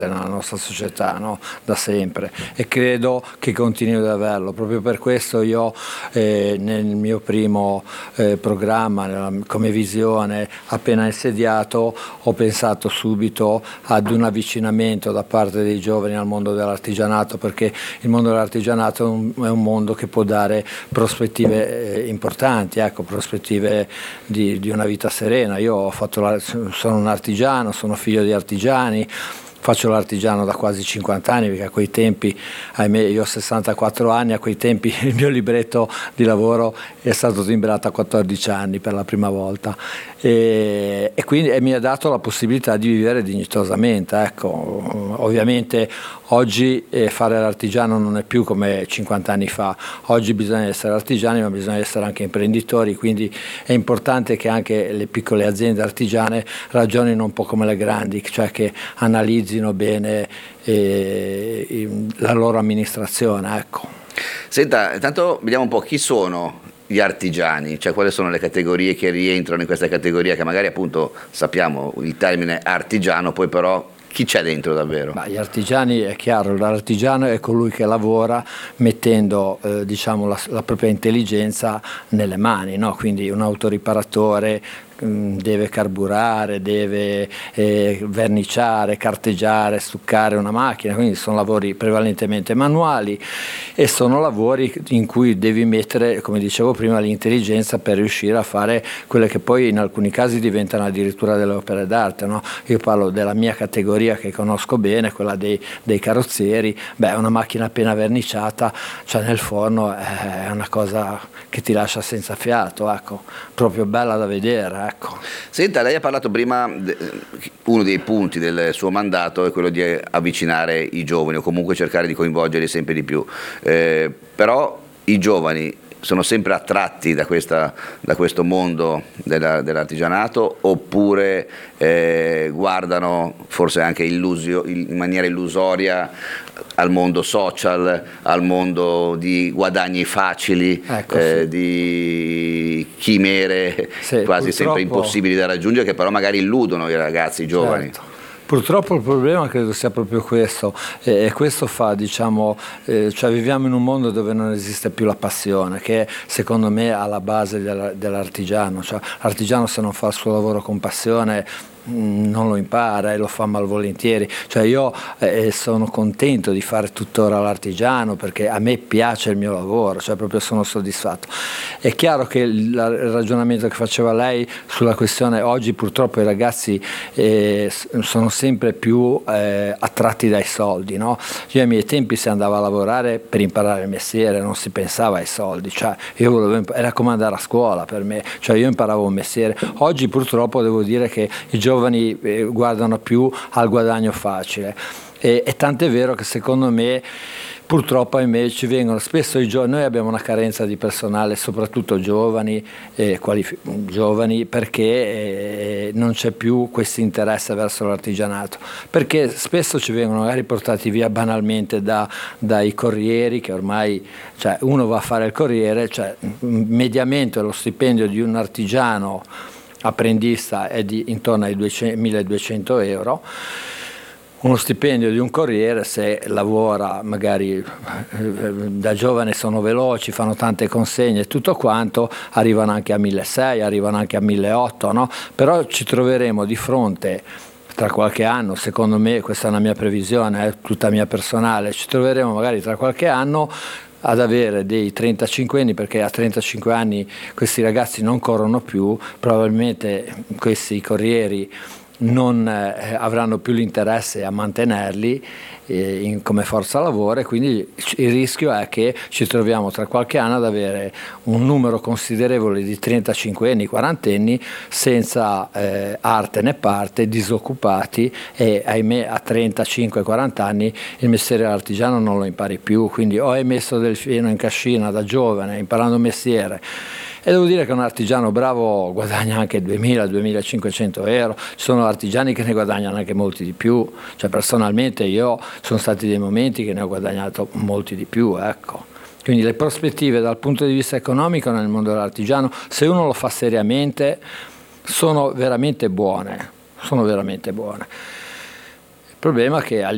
nella nostra società, no? Da sempre, e credo che continui ad averlo. Proprio per questo io nel mio primo programma, come visione, appena insediato, ho pensato subito ad un avvicinamento da parte dei giovani al mondo dell'artigianato, perché il mondo dell'artigianato è un mondo che può dare prospettive importanti, ecco, prospettive di una vita serena. Io sono un artigiano, sono figlio di artigiani. Faccio l'artigiano da quasi 50 anni, perché a quei tempi, ahimè, io ho 64 anni, a quei tempi il mio libretto di lavoro è stato timbrato a 14 anni per la prima volta, e quindi mi ha dato la possibilità di vivere dignitosamente. Ecco, ovviamente oggi fare l'artigiano non è più come 50 anni fa, oggi bisogna essere artigiani ma bisogna essere anche imprenditori, quindi è importante che anche le piccole aziende artigiane ragionino un po' come le grandi, cioè che analizzino bene la loro amministrazione, ecco. Senta, intanto vediamo un po' chi sono gli artigiani, cioè quali sono le categorie che rientrano in questa categoria, che magari appunto sappiamo il termine artigiano, poi però chi c'è dentro davvero? Gli artigiani, è chiaro, l'artigiano è colui che lavora mettendo diciamo la propria intelligenza nelle mani, no? Quindi un autoriparatore deve carburare, deve verniciare, carteggiare, stuccare una macchina, quindi sono lavori prevalentemente manuali e sono lavori in cui devi mettere, come dicevo prima, l'intelligenza per riuscire a fare quelle che poi in alcuni casi diventano addirittura delle opere d'arte, no? Io parlo della mia categoria che conosco bene, quella dei carrozzieri. Una macchina appena verniciata, cioè nel forno, è una cosa che ti lascia senza fiato, ecco, proprio bella da vedere. Ecco. Senta, lei ha parlato prima, uno dei punti del suo mandato è quello di avvicinare i giovani o comunque cercare di coinvolgerli sempre di più, però i giovani sono sempre attratti da questo mondo dell'artigianato, oppure guardano forse anche in maniera illusoria al mondo social, al mondo di guadagni facili, ecco, sì. Di chimere quasi sempre impossibili da raggiungere, che però magari illudono i ragazzi, i giovani. Certo. Purtroppo il problema credo sia proprio questo, e questo fa, diciamo, cioè viviamo in un mondo dove non esiste più la passione, che è secondo me alla base dell'artigiano. Cioè, l'artigiano, se non fa il suo lavoro con passione, non lo impara e lo fa malvolentieri. Cioè io sono contento di fare tuttora l'artigiano perché a me piace il mio lavoro, cioè proprio sono soddisfatto. È chiaro che il ragionamento che faceva lei sulla questione, oggi purtroppo i ragazzi sono sempre più attratti dai soldi, no? Io ai miei tempi si andava a lavorare per imparare il mestiere, non si pensava ai soldi, cioè era come andare a scuola per me, cioè io imparavo un mestiere. Oggi purtroppo devo dire che i giovani guardano più al guadagno facile, e tant'è vero che secondo me purtroppo ahimè ci vengono spesso noi abbiamo una carenza di personale, soprattutto giovani, perché non c'è più questo interesse verso l'artigianato, perché spesso ci vengono magari portati via banalmente dai corrieri, che ormai, cioè, uno va a fare il corriere, cioè mediamente lo stipendio di un artigiano apprendista è intorno ai 1.200 euro. Uno stipendio di un corriere, se lavora magari da giovane, sono veloci, fanno tante consegne e tutto quanto, arrivano anche a 1.600, arrivano anche a 1.800, no? Però ci troveremo di fronte tra qualche anno, secondo me, questa è una mia previsione, è tutta mia personale, ci troveremo magari tra qualche anno ad avere dei 35 anni, perché a 35 anni questi ragazzi non corrono più, probabilmente questi corrieri non avranno più l'interesse a mantenerli come forza lavoro, e quindi il rischio è che ci troviamo tra qualche anno ad avere un numero considerevole di 35 anni, 40 anni senza arte né parte, disoccupati, e ahimè a 35-40 anni il mestiere dell'artigiano non lo impari più. Quindi o hai messo del fieno in cascina da giovane imparando un mestiere, e devo dire che un artigiano bravo guadagna anche 2.000-2.500 euro, ci sono artigiani che ne guadagnano anche molti di più, cioè personalmente io sono stati dei momenti che ne ho guadagnato molti di più, ecco. Quindi le prospettive dal punto di vista economico nel mondo dell'artigiano, se uno lo fa seriamente, sono veramente buone, sono veramente buone. Il problema è che